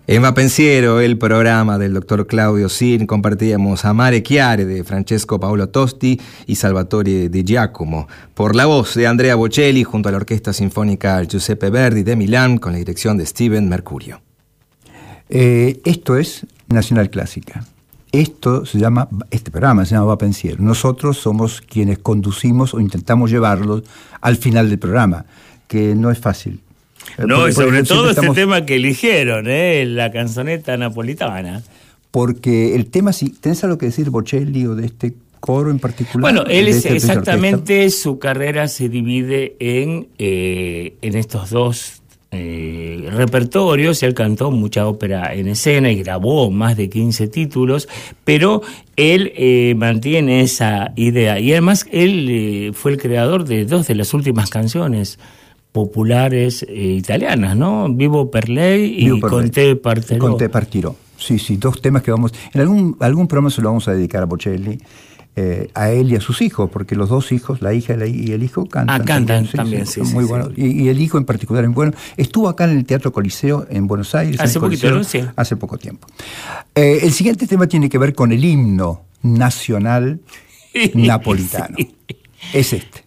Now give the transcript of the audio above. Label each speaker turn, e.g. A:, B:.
A: En Va Pensiero, el programa del doctor Claudio Sin, compartíamos Amare Chiare de Francesco Paolo Tosti y Salvatore Di Giacomo, por la voz de Andrea Bocelli junto a la Orquesta Sinfónica Giuseppe Verdi de Milán con la dirección de Steven Mercurio.
B: Esto es Nacional Clásica. Este programa se llama Va Pensiero. Nosotros somos quienes conducimos o intentamos llevarlos al final del programa, que no es fácil.
C: No, y sobre todo este tema que eligieron, la canzoneta napolitana.
B: Porque el tema, si tenés algo que decir, Bocelli, o de este coro en particular.
C: Bueno, él es exactamente, su carrera se divide en estos dos repertorios. Él cantó mucha ópera en escena y grabó más de 15 títulos, pero él mantiene esa idea. Y además él fue el creador de dos de las últimas canciones populares italianas, ¿no? Vivo per lei y Con te partirò.
B: Con te partirò. Sí, dos temas que vamos... En algún programa se lo vamos a dedicar a Bocelli, a él y a sus hijos, porque los dos hijos, la hija y el hijo, cantan.
C: Cantan también, sí.
B: Muy buenos. Y el hijo en particular es bueno. Estuvo acá en el Teatro Coliseo en Buenos Aires.
C: Hace poquito, ¿no? Sí.
B: Hace poco tiempo. El siguiente tema tiene que ver con el himno nacional napolitano. Sí. Es este.